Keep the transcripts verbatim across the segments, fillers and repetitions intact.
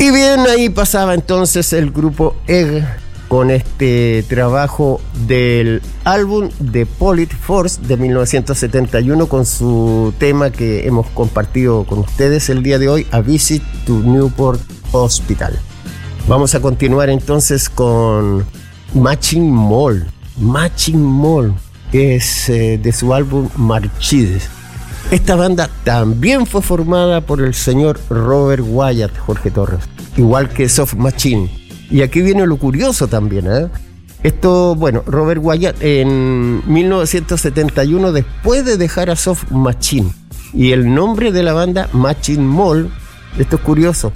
Y bien, ahí pasaba entonces el grupo Egg con este trabajo del álbum The Police Force de mil novecientos setenta y uno, con su tema que hemos compartido con ustedes el día de hoy, A Visit to Newport Hospital. Vamos a continuar entonces con Matching Mall. Matching Mall, que es eh, de su álbum Marchides. Esta banda también fue formada por el señor Robert Wyatt, Jorge Torres, igual que Soft Machine. Y aquí viene lo curioso también, ¿eh? Esto, bueno, Robert Wyatt en mil novecientos setenta y uno, después de dejar a Soft Machine, y el nombre de la banda, Matching Mall, esto es curioso,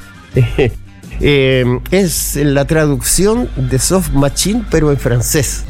eh, es la traducción de Soft Machine, pero en francés.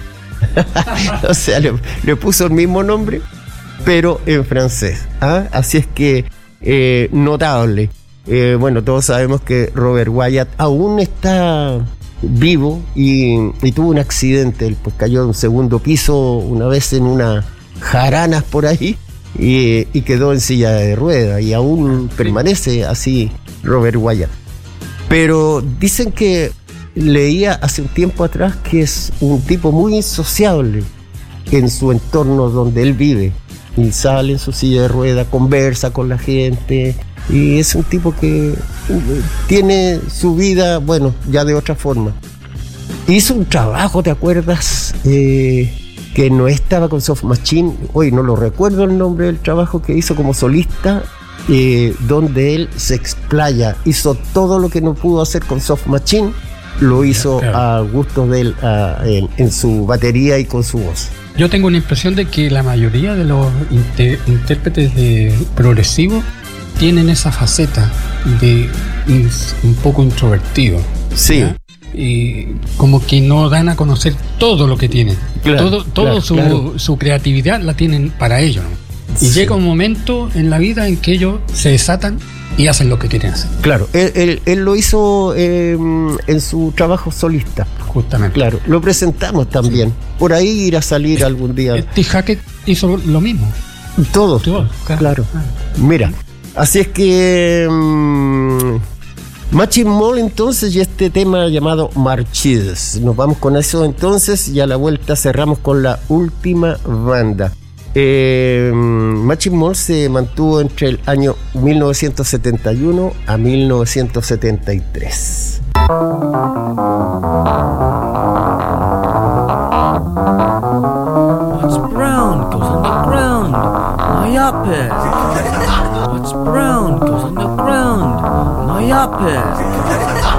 O sea, le, le puso el mismo nombre, pero en francés. ¿Ah? Así es que, eh, notable. Eh, bueno, todos sabemos que Robert Wyatt aún está vivo y, y tuvo un accidente. Él pues cayó de un segundo piso una vez en unas jaranas por ahí y, y quedó en silla de ruedas, y aún permanece así Robert Wyatt. Pero dicen que, leía hace un tiempo atrás, que es un tipo muy insociable en su entorno donde él vive, y sale en su silla de ruedas, conversa con la gente, y es un tipo que tiene su vida, bueno, ya de otra forma. Hizo un trabajo, ¿te acuerdas? Eh, que no estaba con Soft Machine, hoy no lo recuerdo el nombre del trabajo que hizo como solista, eh, donde él se explaya, hizo todo lo que no pudo hacer con Soft Machine, lo hizo claro, a gusto de él, a, en, en su batería y con su voz. Yo tengo una impresión de que la mayoría de los inter- intérpretes de progresivo tienen esa faceta de in, un poco introvertido. Sí. ¿ya? Y como que no dan a conocer todo lo que tienen. Claro, todo todo claro, su, claro. su creatividad la tienen para ellos, ¿no? Y sí, llega un momento en la vida en que ellos se desatan y hacen lo que quieren hacer. Claro, él, él, él lo hizo eh, en su trabajo solista. Justamente. Claro, lo presentamos también. Sí. Por ahí irá a salir es, algún día. T. Hackett hizo lo mismo. Todos, Todos claro. claro. Mira, así es que um, Matching Mall entonces, y este tema llamado Marchides. Nos vamos con eso entonces, y a la vuelta cerramos con la última banda. Eh, Matching Mall se mantuvo entre el año mil novecientos setenta y uno a mil novecientos setenta y tres. What's brown goes on the ground, myopic. What's brown goes on the ground, myopic.